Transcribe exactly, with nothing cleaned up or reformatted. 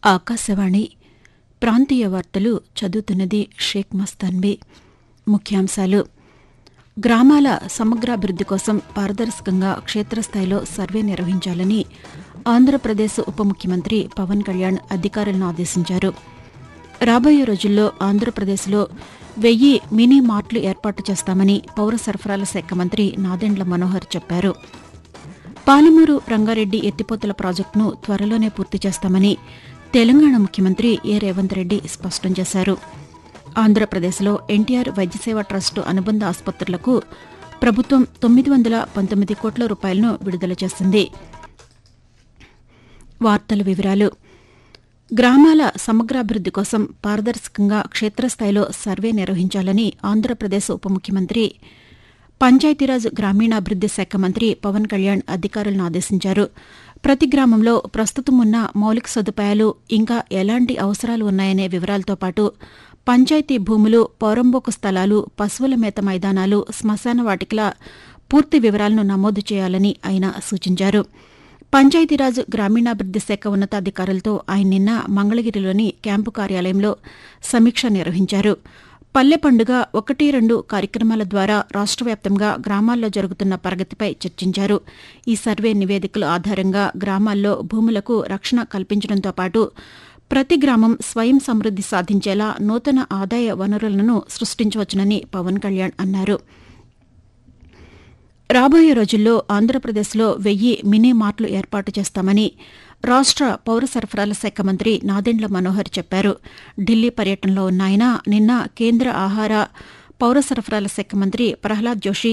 ఆకాశవాణి ప్రాంతీయ వార్తలు చదువుతున్నది షేక్ మస్తాన్బీ. ముఖ్యాంశాలు: గ్రామాల సమగ్రాభివృద్ది కోసం పారదర్శకంగా క్షేత్రస్థాయిలో సర్వే నిర్వహించాలని ఆంధ్రప్రదేశ్ ఉప ముఖ్యమంత్రి పవన్ కళ్యాణ్ అధికారులను ఆదేశించారు. రాబోయే రోజుల్లో ఆంధ్రప్రదేశ్లో వెయ్యి మినీ మార్ట్లు ఏర్పాటు చేస్తామని పౌర సరఫరాల శాఖ మంత్రి నాదెండ్ల మనోహర్ చెప్పారు. పాలమూరు రంగారెడ్డి ఎత్తిపోతల ప్రాజెక్టును త్వరలోనే పూర్తి చేస్తామని తెలంగాణ ముఖ్యమంత్రి ఏ రేవంత్ రెడ్డి స్పష్టం చేశారు. ఆంధ్రప్రదేశ్లో ఎన్టీఆర్ వైద్యసేవ ట్రస్టు అనుబంధ ఆసుపత్రులకు ప్రభుత్వం తొమ్మిది వందల పంతొమ్మిది కోట్ల రూపాయలను విడుదల చేసింది. వార్తల వివరాలు: గ్రామాల సమగ్రాభివృద్ది కోసం పారదర్శకంగా క్షేత్రస్థాయిలో సర్వే నిర్వహించాలని ఆంధ్రప్రదేశ్ ఉప ముఖ్యమంత్రి పంచాయతీరాజ్ గ్రామీణాభివృద్ది శాఖ మంత్రి పవన్ కళ్యాణ్ అధికారులను ఆదేశించారు. ప్రతి గ్రామంలో ప్రస్తుతం ఉన్న మౌలిక సదుపాయాలు, ఇంకా ఎలాంటి అవసరాలు ఉన్నాయనే వివరాలతో పాటు పంచాయతీ భూములు, పౌరంబోకు స్థలాలు, పశువుల మేత మైదానాలు, శ్మశాన వాటికల పూర్తి వివరాలను నమోదు చేయాలని ఆయన సూచించారు. పంచాయతీరాజ్ గ్రామీణాభివృద్ది శాఖ ఉన్నతాధికారులతో ఆయన నిన్న మంగళగిరిలోని క్యాంపు కార్యాలయంలో సమీక్ష నిర్వహించారు. పల్లె పండుగ ఒకటి రెండు కార్యక్రమాల ద్వారా రాష్ట వ్యాప్తంగా గ్రామాల్లో జరుగుతున్న ప్రగతిపై చర్చించారు. ఈ సర్వే నివేదికల ఆధారంగా గ్రామాల్లో భూములకు రక్షణ కల్పించడంతో పాటు ప్రతి గ్రామం స్వయం సమృద్ది సాధించేలా నూతన ఆదాయ వనరులను సృష్టించవచ్చునని పవన్ కళ్యాణ్ అన్నారు. రాబోయే రోజుల్లో ఆంధ్రప్రదేశ్లో వెయ్యి మినీ మార్ట్లు ఏర్పాటు చేస్తామని రాష్ట పౌర సరఫరాల శాఖ మంత్రి నాదెండ్ల మనోహర్ చెప్పారు. ఢిల్లీ పర్యటనలో ఉన్న ఆయన నిన్న కేంద్ర ఆహార, పౌర సరఫరాల శాఖ మంత్రి ప్రహ్లాద్ జోషి,